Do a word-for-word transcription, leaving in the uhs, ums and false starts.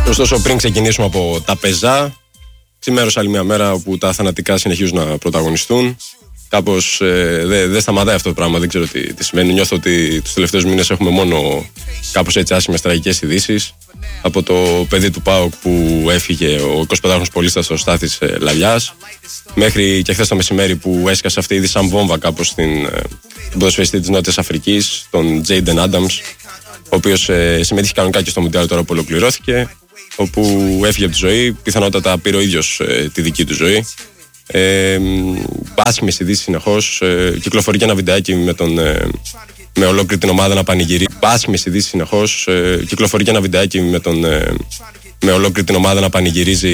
Ωστόσο, πριν ξεκινήσουμε από τα πεζά, ξημέρωσε άλλη μια μέρα όπου τα θανατικά συνεχίζουν να πρωταγωνιστούν. Κάπως ε, δεν δε σταματάει αυτό το πράγμα, δεν ξέρω τι, τι σημαίνει. Νιώθω ότι τους τελευταίους μήνες έχουμε μόνο κάπως έτσι άσχημες τραγικές ειδήσεις. Από το παιδί του ΠΑΟΚ που έφυγε ο εικοσιπεντάχρονος πολίστας ο Στάθης ε, Λαλιάς, μέχρι και χθες το μεσημέρι που έσκασε αυτή η είδη σαν βόμβα κάπως στην ε, ποδοσφαιριστή της Νότιας Αφρικής, τον Τζέιντεν Άνταμς, ο οποίος ε, συμμετείχε κανονικά και στο Μουντιάλ τώρα που ολοκληρώθηκε, όπου έφυγε από τη ζωή, πιθανότατα πήρε ο ίδιος ε, τη δική του ζωή. Ε, άσχημες ειδήσεις συνεχώς. Ε, κυκλοφορεί και ένα βιντεάκι με, τον, ε, με ολόκληρη την ομάδα να πανηγυρίζει. Άσχημες ειδήσεις συνεχώς. Ε, κυκλοφορεί και ένα βιντεάκι με, τον, ε, με ολόκληρη την ομάδα να πανηγυρίζει